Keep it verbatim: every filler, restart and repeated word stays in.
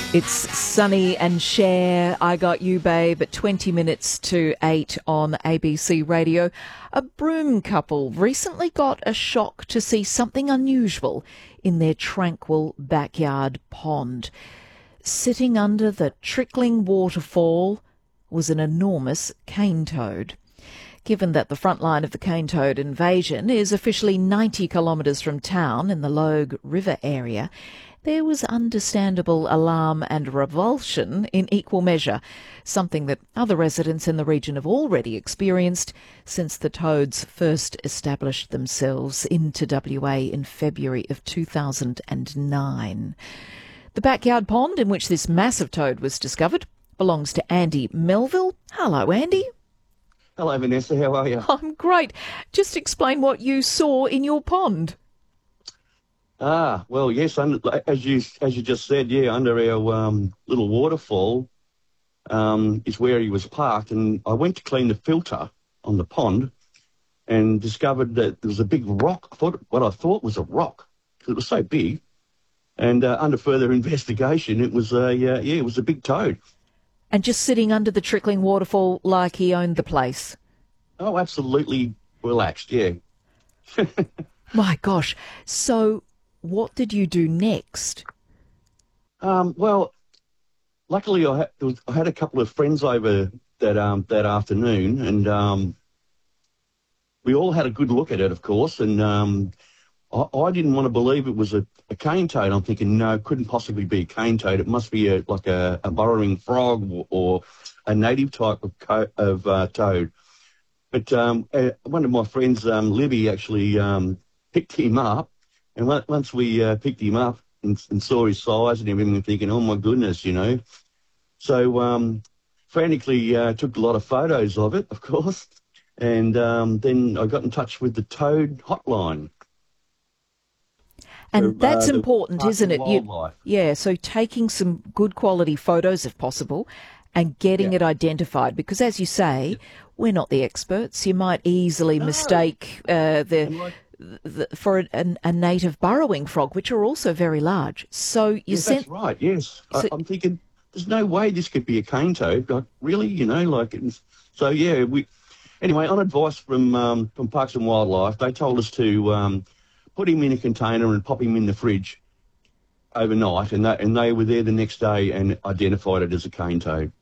It's Sunny and Cher, I Got You Babe, at twenty minutes to eight on A B C Radio. A Broome couple recently got a shock to see something unusual in their tranquil backyard pond. Sitting under the trickling waterfall was an enormous cane toad. Given that the front line of the cane toad invasion is officially ninety kilometres from town in the Logue River area, there was understandable alarm and revulsion in equal measure, something that other residents in the region have already experienced since the toads first established themselves into W A in February of two thousand nine. The backyard pond in which this massive toad was discovered belongs to Andy Melville. Hello, Andy. Hello, Vanessa. How are you? I'm great. Just explain what you saw in your pond. Ah, well, yes, under, as you as you just said, yeah, under our um, little waterfall um, is where he was parked, and I went to clean the filter on the pond and discovered that there was a big rock. I thought what I thought was a rock because it was so big, and uh, under further investigation, it was a uh, yeah, it was a big toad. And just sitting under the trickling waterfall like he owned the place. Oh, absolutely relaxed, yeah. My gosh. So what did you do next? Um, well, luckily I had, was, I had a couple of friends over that um, that afternoon, and um, we all had a good look at it, of course, and um, I, I didn't want to believe it was a, a cane toad. I'm thinking, no, it couldn't possibly be a cane toad. It must be a, like a, a burrowing frog or, or a native type of, co- of uh, toad. But um, uh, one of my friends, um, Libby, actually um, picked him up. And once we uh, picked him up and, and saw his size and everything, thinking, oh, my goodness, you know. So um, frantically uh, took a lot of photos of it, of course. And um, then I got in touch with the Toad hotline. And for, that's uh, important, isn't it? You, yeah, so taking some good quality photos, if possible, and getting yeah. it identified. Because, as you say, we're not the experts. You might easily no. mistake uh, the... The, for a, a native burrowing frog, which are also very large. So you yes, sent... that's right, yes. So... I, I'm thinking, there's no way this could be a cane toad. Like, really, you know, like... It's, so, yeah, we... Anyway, on advice from um, from Parks and Wildlife, they told us to um, put him in a container and pop him in the fridge overnight, and, that, and they were there the next day and identified it as a cane toad.